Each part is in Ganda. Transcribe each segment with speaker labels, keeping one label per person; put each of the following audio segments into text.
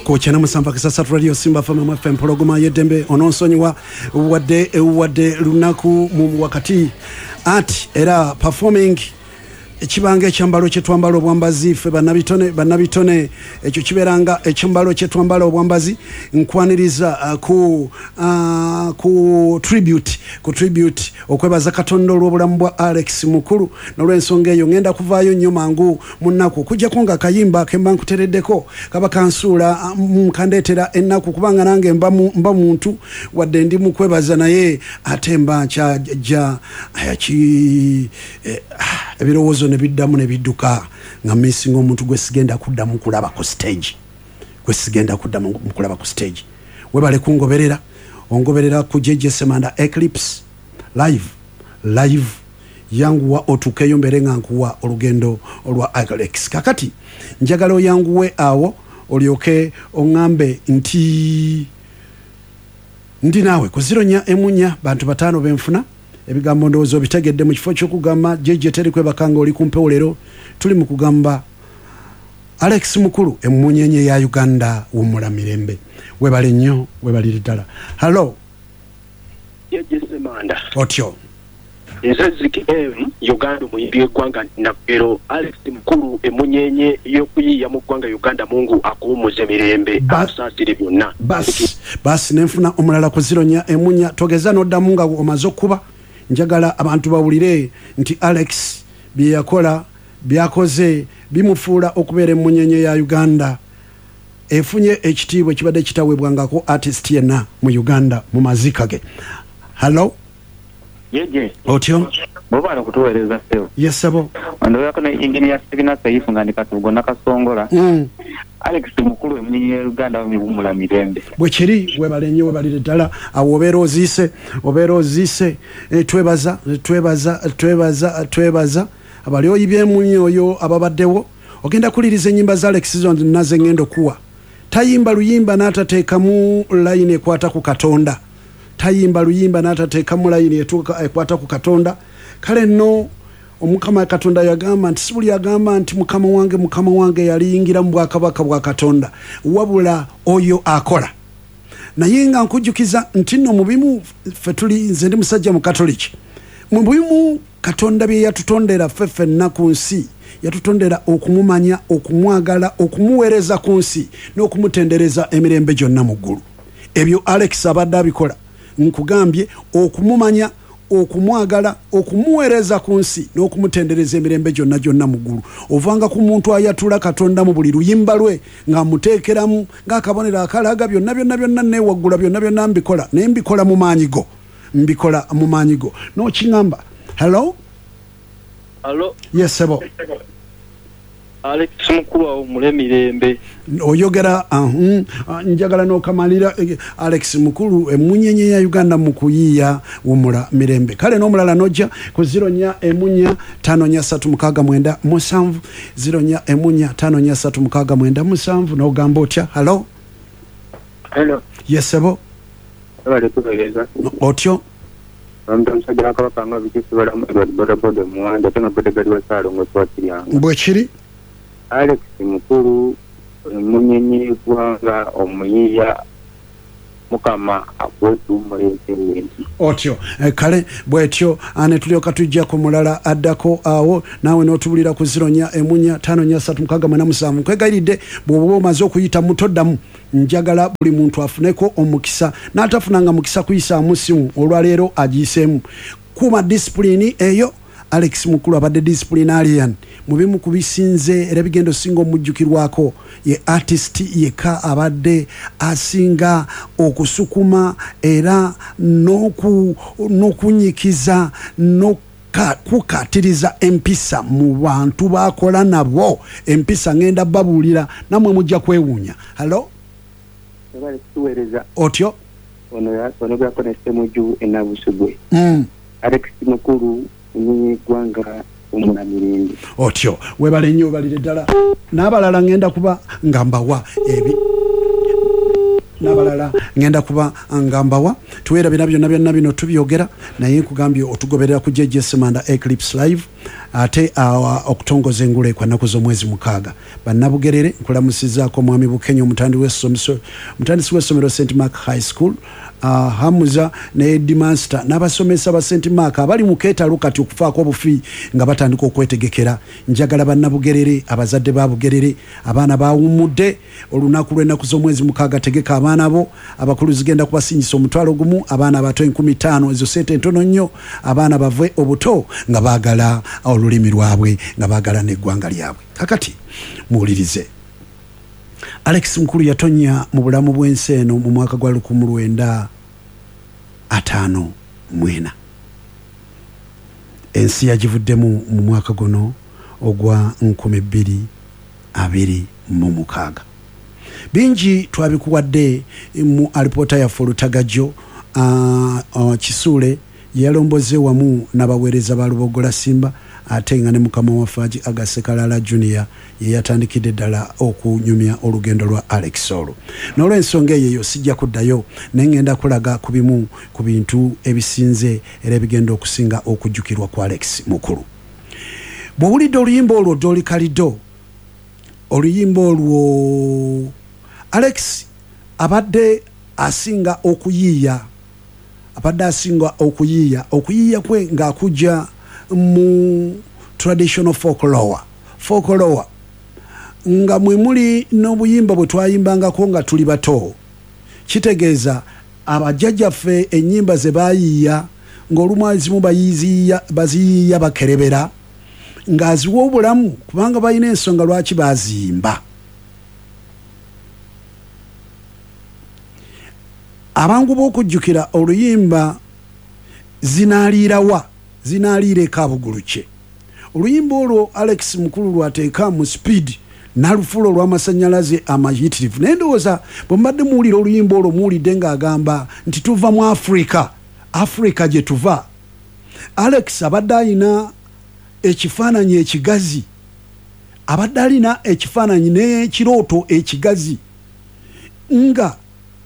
Speaker 1: ko chana musamba kisasa radio Simba FM porogoma yedembe ononsonyiwa wadde lunaku mu wakati ati era performing ekibange ekyambalo kyetwambalo obwambazi fe banabitone ekyo kiberanga ekyambalo kyetwambalo obwambazi nkwaniriza ku tribute okwebaza Katonda olw'obulamu bwa Alex Mukulu n'olw'ensonga eyo ngenda kuvaayo nnyo mangu munnaku kujja konga kayimba kemba nkutereddeko kaba kansuula mukandetera ennaku kubanga nange mba muntu wadde ndi mukwebaza naye atemba ja ebirowoozo nebiddamu nebidduka nga missing omuntu gwe sigenda kuddamu kulaba ku stage webale kungoberera ongoberera ku JJ Semanda Eclipse live yanguwa otukeyo mbere nga nkuwa olugendo olwa Alex kakati njagala oyanguwe awo olyoke ongambe nti ndi nawe ku 0 bantu batano benfuna ebigambo ndowooza bitegedde mu kifo ky'okugamba JJ teri kwebakanga oli kumpewo leero tuli mu kugamba Alex Mukulu emunyenye ya Uganda wumula mirembe webale nnyo webalire ddala hello
Speaker 2: JJ Semanda
Speaker 1: otyo
Speaker 2: ezaziki Uganda muyimbi eggwanga naggero Alex Mukulu emunyenye y'okuyiiya mu ggwanga Uganda Mungu akuwummuze mirembe asaasire byonna
Speaker 1: basi nenfuna omulala ku 0 togeza n'oddamu nga omaze okkuba njagala abantu bawulire nti Alex byakola byakoze bimufuula okubeera emunyenye ya Uganda efunye ekitiibwa kibadde kitawebwangako artist yenna mu Uganda mu mazika ge hello
Speaker 3: yeje
Speaker 1: otyo
Speaker 3: bobana kutuweereza seo
Speaker 1: yesabo
Speaker 3: ando yakona engineer Stephen Saifu ngani katugo nakasongola Alex Mukulu emunyenye ya Uganda wumula mirembe
Speaker 1: bwekiri webale nnyo webalire ddala awo obeera oziise twebaza abali oyibyemunye oyo ababaddewo ogenda kuliriza ennyimba za Alex zonna naze ngendo kuwa tayimba luyimba n'atateekamu line ekwata ku Katonda ekwata ku Katonda kale nno omukama Katonda yagamba nti sibuli yagamba nti mukama wange yaliyingira mu bwakabaka bwa Katonda wabula oyo akola naye nga nkujjukiza nti nno mubimu ffe tuli nze ndi musajja mu Katoliki mubimu Katonda bye yatutondera ffe nnaku nsi yatutondera okumumanya okumwagala okumuweereza ku nsi n'okumutendereza emirembe gyonna mu ggulu ebyo Alex abadde abikola nkugambye okumumanya okumwagala okumuweereza ku nsi n'okumutendereza emirembe gyonna mu ggulu ovanga ku muntu ayatula Katonda mu buli luyimba lwe ng'amuteekeramu ng'akabonero akalaga byonna neewaggula byonna mbikola naye mbikola mu maanyi go n'okiŋŋamba hello yes sebo
Speaker 2: Alex Mukulu awumule mirembe
Speaker 1: oyogera njagala n'okamalira Alex Mukulu emunyenye ya Uganda mu kuyiiya wumula mirembe kale n'omulala nojja ku 0-5-3-6-7 0-5-3-6-7 n'ogamba otya hello yes sebo otyo bwekiri
Speaker 3: Alex Mukulu munyenye gwanga omuyiya mukama akwetumulete
Speaker 1: otyo kale bwetyo ane tulioka tujja ku mulala addako awo nawe n'otubulira ku 0-5-3-6-7 kwegayiride bw'oba omaze okuyita mutoddamu njagala buli muntu afuneko omukisa n'atafunanga mukisa kuyisaamu simu olwaleero agiyiseemu kuma disipulini eyo Alex Mukulu abadde disciplinarian mubimu kubisinze era bigendo singa omujjukirwako ye artist yeka abadde asinga okusukuma era n'okunyikiza kukatiriza empisa mu bantu bakola nabo empisa ngenda babuulira namwe mujja kwewuunya hello otyo
Speaker 3: ono gakonese muju enabusugwe Alex Mukulu ni gwanga umuna mirembe
Speaker 1: otyo webale nnyo balire ddala n'abalala ngenda kuba ngambawa n'abalala ngenda kuba ngambawa tuwera byonna bino tubyogera naye nkugambye otugoberera ku JJS Manda Eclipse Live ate okutongoza engule kwa naku z'omwezi 6 bannabugerere nkulamusizaako mwami Bukenya omutandisi w'essomero St Mark High School Hamuza ne Headmaster n'abasomesa ba St Mark abali mu keetalo kati okufaako obufi nga batandika okwetegekera njagala bannabugerere abazadde ba Bugerere abaana baawumudde olunaku lw'ennaku z'omwezi 6 tegeka abaana bo abakulu zigenda kubasinyisa omutwalo gumu abaana abato 15 ezo sente ntono nnyo abaana bave obuto nga baagala olulimi lwabwe nga baagala n'eggwanga lyabwe kakati muwulirize Alex Mukulu yatonya mu bulamu bw'ensi eno mu mwaka gwa 1954 ensi yagivuddemu mu mwaka guno ogwa 2026 bingi twabikuwadde mu alipota ya Folutagajo Kisule yalomboze wamu n'abaweereza ba Lubogola Simba ate nga ne mukama wa Faji Agasekalala Junior yatandikidde ddala okunyumya olugendo lwa Alex olwo n'olw'ensonga eyo sijja kuddayo nengenda kulaga ku bimu ku bintu ebisinze era ebigenda okusinga okujjukirwa kwa Alex Mukulu. Bw'owulidde oluyimba olwo Dolly Kalido oluyimba olwo Alex abadde asinga okuyiiya kwe ng'akujja mu traditional folklore nga mwe muli n'obuyimba bwe twayimbangako nga tuli bato kitegeeza abajjajjaffe ennyimba ze baayiiya ng'olumu azimu baziyiiya bakerebera ng'aziwa obulamu kubanga balina ensonga lwaki baaziyimba. Abangu b'okujjukira oluyimba zinaaliira ekabuguluke oluyimba olwo Alex Mukulu lwateeka mu speed n'alufuula olw'amasannyalaze amayitirivu naye ndowooza bwe mbadde muwulira oluyimba olwo muwulidde ng'agamba nti tuva mu Africa gye tuva. Alex abadde alina ekifaananyi ekigazi abadde alina ekifaananyi n'ekirooto ekigazi nga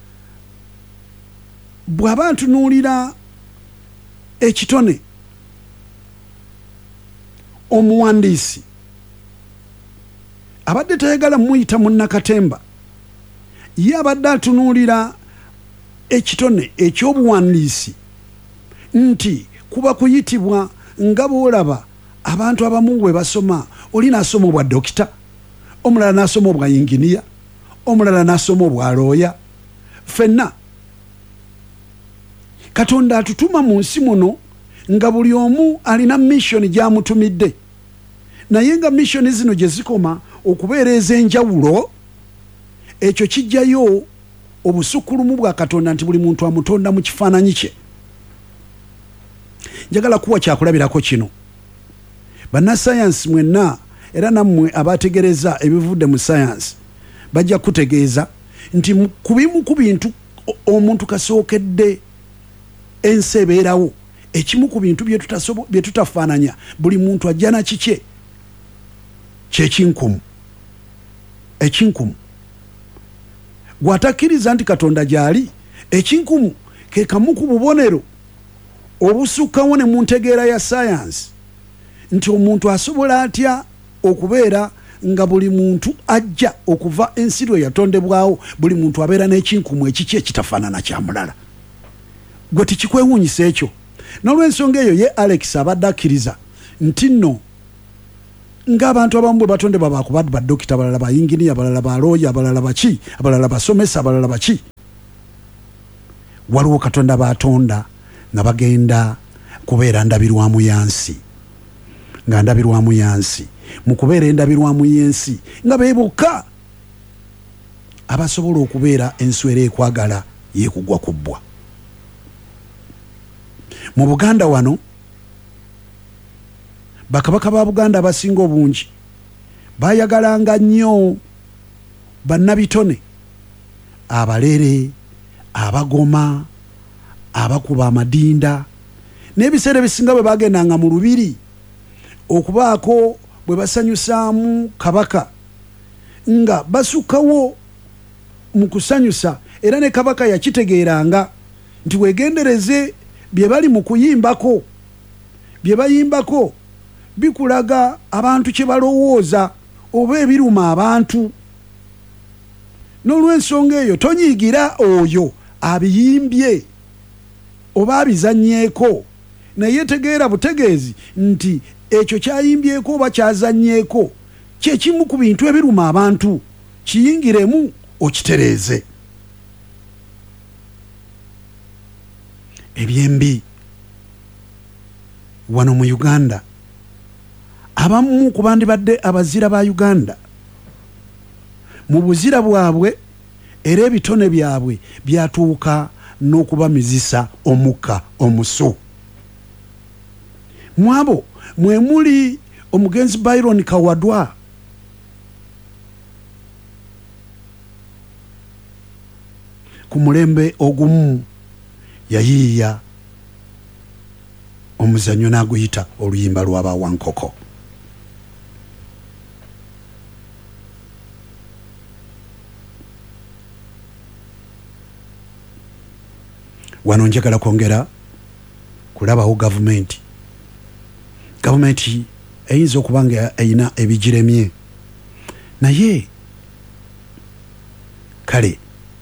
Speaker 1: bw'aba ntunuulira ekitone omuwandiisi abadde tayagala muyita munnakatemba ye abadde atunuulira ekitone ekyobuwandiisi nti kuba kuyitibwa nga bw'olaba abantu abamu bwe basoma oli n'asoma obwa dokita omulala n'asoma obwa yinginiya omulala n'asoma obwa looya ffenna Katonda atutuma mu nsi muno nga buli omu alina mission gy'amutumidde naye nga mission zino gye zikoma okubeera ez'enjawulo ekyo kijjayo obusukkulumu bwa Katonda nti buli muntu amutonda mu kifaananyi kye. Njagala kuwa kyakulabirako kino bannasayansi mwenna era nammwe abategereza ebivudde mu sayansi bajja kutegeeza nti ku bimu ku bintu omuntu kasookedde ensi ebeerawo ekimu ku bintu bye tutafaananya buli muntu ajja na kikye kyekinkumu gw'atakkiriza nti Katonda gy'ali ekinkumu ke kamu ku bubonero obusukkawo ne mu ntegeera ya sayansi nti omuntu asobola atya okubeera nga buli muntu ajja okuva ensi lwe yatondebwawo buli muntu abeera n'ekinkumu ekikye ekitafaanana kya mulala. Gwe tikikwewuunyisa ekyo n'olw'ensonga eyo ye Alex abadde akkiriza nti nno ng'abantu abamu bwe batondebwa bakuba badokita abalala bayinginiya abalala balooya abalala baki abalala basomesa abalala baki waliwo Katonda batonda nga bagenda kubeera ndabirwamu yansi nga ndabirwamu yansi mu kubeera endabirwamu y'ensi nga beebokka abasobola okubeera enswera ekwagala yeekugwa ku bbwa. Mu Buganda wano bakabaka ba Buganda abasinga obungi bayagalanga nnyo bannabitone abalere abagoma abakuba amadinda n'ebiseera ebisinga bwe bagendanga mu lubiri okubaako bwe basanyusaamu kabaka nga basukkawo mu kusanyusa era ne kabaka yakitegeeranga nti wegendereze bye bali mu kuyimbako bye bayimbako bikulaga abantu kye balowooza oba ebiruma abantu. N'olw'ensonga eyo tonyiigira oyo abiyimbye oba abizannyeeko, naye tegeera butegeezi nti ekyo kyayimbyeko oba kyazannyeeko kyekimu ku bintu ebiruma abantu, kiyingiremu okitereeze. Ebyembi wano mu Uganda, abamu ku bandibadde abazira ba Uganda mu buzira bwabwe era ebitone byabwe byatuuka n'okubamizisa omukka omusu. Mwabo mwe muli omugenzi Byron Kawadwa, ku mulembe ogumu yayiiya omuzannyo n'aguyita oluyimba lw'aba Wankoko. Wano njagala kwongera kulabawo gavumenti eyinza okuba nga eyina ebigiremye, naye kale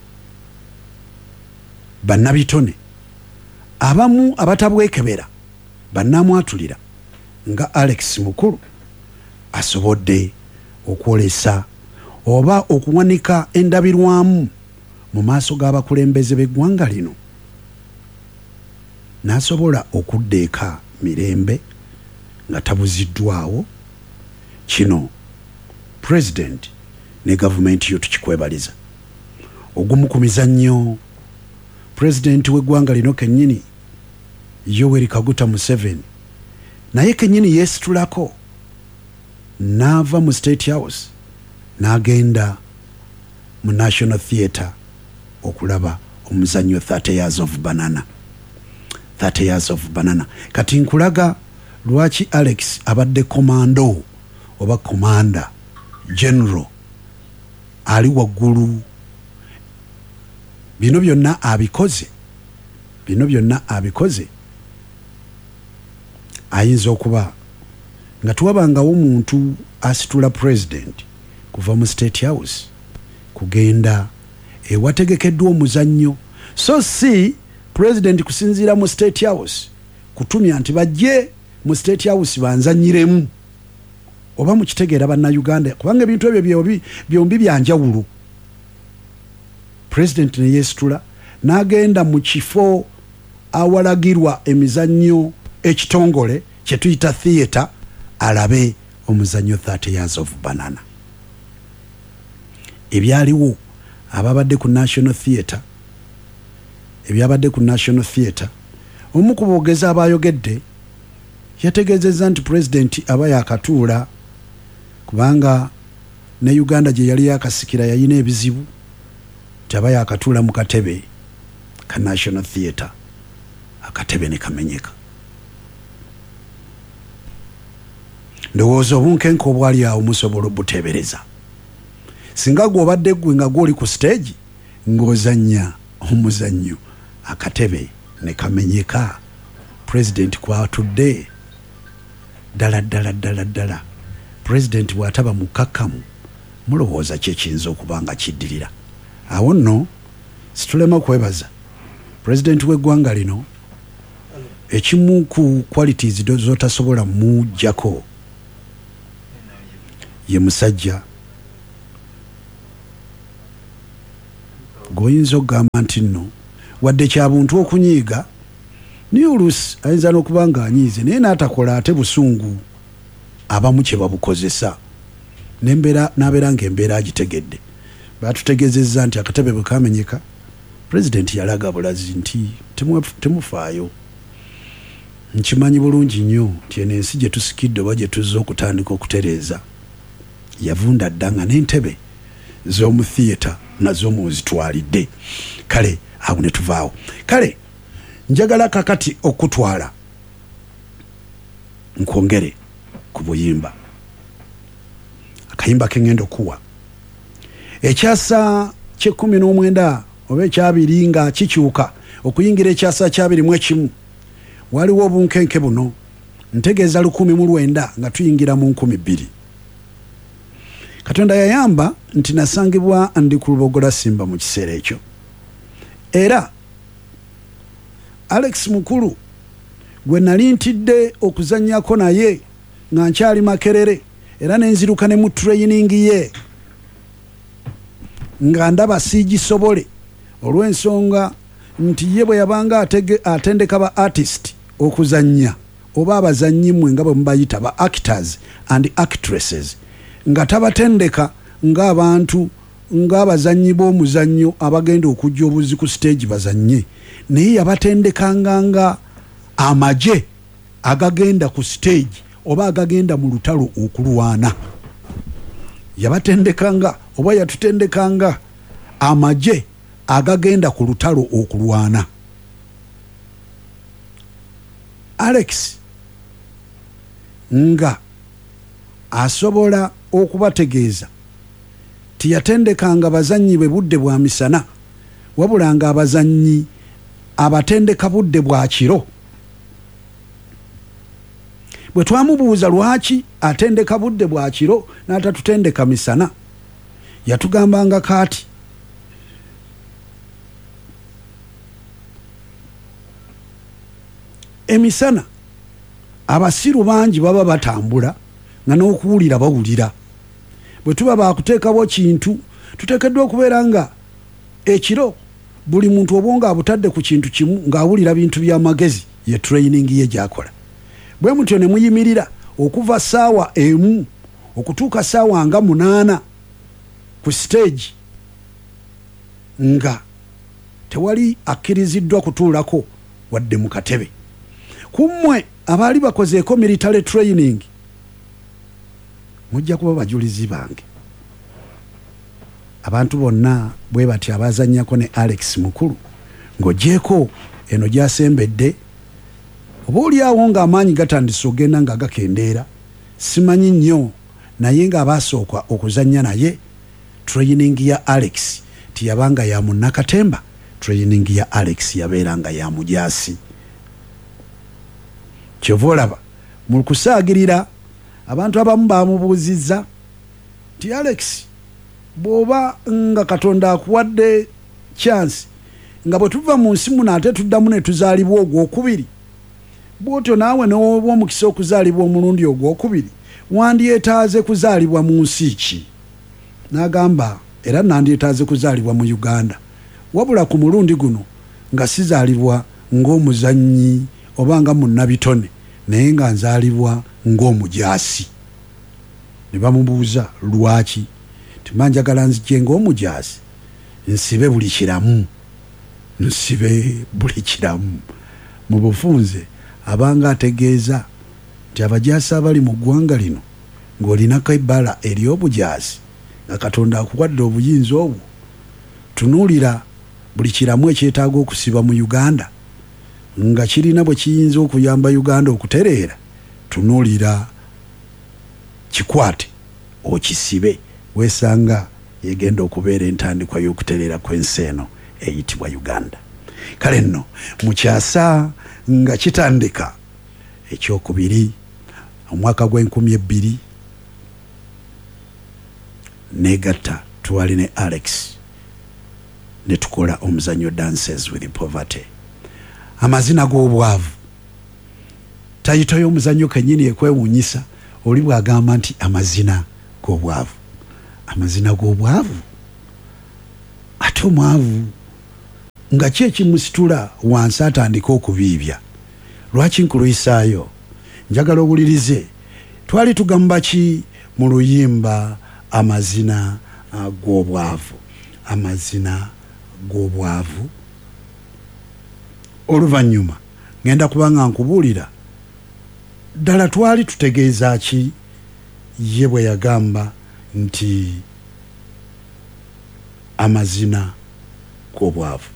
Speaker 1: bannabitone abamu abatabwekebera bannamwatulira nga Alex Mukulu asobodde okwolesa oba okuwanika endabirwamu mu maaso g'abakulembeze b'eggwanga lino, n'asobola okuddeeka mirembe nga tabuziddwawo. Kino President ne gavumenti yo tukikwebaliza. Ogumu ku mizannyo President w'eggwanga lino kennyini Yoweri Kaguta Museveni naye kennyini yeesitulako n'ava mu State House n'agenda mu National Theatre okulaba omuzannyo 30 Years of Banana. 30 Years of Banana. Kati nkulaga lwaki Alex abadde komando oba komanda general ali waggulu. Bino byonna abikoze ayinza okuba nga tuwabangawo omuntu asitula president kuva mu State House kugenda ewategekeddwa omuzannyo, so si president kusinziira mu State House kutumya nti bajje mu State House banzanyiremu oba mukitegeera bannayuganda, kubanga ebintu ebyo byombi byanjawulo. President ne yeesitula n'agenda mu kifo awalagirwa emizannyo ekitongole kye tuyita theatre alabe omuzannyo 30 Years of Banana. Ebyaliwo ababadde ku National Theatre omu ku boogezi abayogedde yategeezezza nti president aba yakatuula, kubanga ne Uganda gye yali yakasikira yayina ebizibu, taba yakatuula mu katebe ka National Theatre, akatebe ne kamenyeka. Ndowooza obunkenke obwali awo musobola obuteebereza. Singa gw'obadde gwe nga gw'oli ku stage ng'ozannya omuzannyo, akatebe ne kamenyeka, president kwatudde ddala. President bw'ataba mukakkamu mulowooza kyekiyinza okuba nga kiddirira. Awo nno situlema kwebaza president w'eggwanga lino, ekimu ku qualities zotasobola mujjako ye musajja goyinza okugamba nti nno wadde kyabuntu okunyiiga naye oluusi ayinza n'okuba nga anyiize naye n'atakola ate busungu abamu kye babukozesa n'abeera ng'embeera agitegedde. Batutegezezza nti akatebe bwe kamenyeka president yalaga bulazi nti temufaayo, nkimanyi bulungi nnyo nti eno ensi gye tusikidde oba gye tuzza okutandika okutereeza yavunda dda nga n'entebe z'omu theatre nazo muzitwalidde. Kale awo ne tuvaawo. Kale njagala kakati okutwala nkwongere ku buyimba, akayimba kengendo kuwa ekyasa kye 19 oba ekyabiri nga kikyuka okuyingira ekyasa kyabirimu ekimu waliwo obunkenke buno ntegeeza 1900 nga tuyingira mu 2000. Katonda yayamba nti nasangibwa ndi ku Lubogola Simba mu kiseera ekyo, era Alex Mukulu gwe nali ntidde okuzannyako naye nga nkyali Makerere era nenziruka ne mu training ye nga ndaba siigisobole olw'ensonga nti ye bwe yabanga atendeka ba artist okuzannya oba abazannyi mmwe nga bwe mubayita ba actors and actresses nga tabatendeka ng'abantu ng'abazannyi b'omuzannyo abagenda okujja obuzi ku stage bazannye, naye yabatendekanga nga amaje agagenda ku stage oba agagenda mu lutalo okulwana. Yabatendekanga oba yatutendekanga amaje agagenda ku lutalo okulwana. Alex nga asobola okubategeeza tiyatendekanga bazannyi be budde bwa misana, wabulanga abazannyi abatendeka budde bwa kiro. Bwe twamubuuza lwaki atendeka budde bwa kiro n'atatutendeka misana, yatugambanga kaati emisana abasiru bangi baba batambula nga n'okuwulira bawulira. Bwe tuba bakuteekawo kintu tuteekeddwa okubeera nga ekiro buli muntu obonga abutadde ku kintu kimu ng'awulira bintu by'amagezi ye training ye gyakola. Bwe mutyo ne muyimirira okuva ssaawa emu okutuuka ssaawa nga 8 ku stage nga tewali akkiriziddwa kutuulako wadde mu katebe. Kummwe abaali bakozeeko military training mujja kuba bajulizi bange. Abantu bonna bwe bati abazannyako ne Alex Mukulu ng'ogyeko eno gyasembedde oba oliawo ng'amaanyi gatandise ogenda nga gakendeera, simanyi nnyo, naye ng'abaasooka okuzannya naye training ya Alex tiyabanga ya munnakatemba, training ya Alex yabeeranga ya mujaasi. Kyova olaba mu kusaagirira abantu abamu bamubuuzizza nti Alex bw'oba nga Katonda akuwadde chance nga bwe tuva mu nsi muno ate tuddamu ne tuzaalibwa ogwokubiri, bw'otyo naawe n'oba omukisa okuzaalibwa omulundi ogwokubiri wandyetaaze kuzaalibwa mu nsi ki? N'agamba era nandyetaaze kuzaalibwa mu Uganda, wabula ku mulundi guno nga sizaalibwa ng'omuzannyi oba nga munnabitone naye nga nzaalibwa ng'omujaasi. Ne bamubuuza lwaki? Timanjagala nzije ng'omujaasi nsibe buli kiramu, nsibe buli kiramu. Mu bufunze abanga ategeeza nti abajaasi abali mu ggwanga lino ng'olinako ebbala ery'obujaasi nga Katonda akuwadde obuyinza obwo, tunuulira buli kiramu ekyetaaga okusiba mu Uganda nga kirina bwe kiyinza okuyamba Uganda okutereera, tunuulira kikwate okisibe, weesanga yegenda okubeera entandikwa y'okutereera kw'ensi eno eyitibwa Uganda. Kale nno mukyasa nga kitandika ekyokubiri omwaka gw'2000 negatta twali ne Alex ne tukola omuzannyo Dances with Poverty. Amazina g'obwavu tayito y'omuzannyo kennyini ekwewuunyisa oli bw'agamba nti amazina g'obwavu. Amazina g'obwavu ate omwavu nga ki ekimusitula wansi atandika okubiibya? Lwaki nkuluyisaayo? Njagala owulirize twali tugamba ki mu luyimba amazina g'obwavu? Amazina g'obwavu oluvannyuma ngenda kubanga nkubuulira ddala twali tutegeeza ki ye bwe yagamba nti amazina g'obwavu.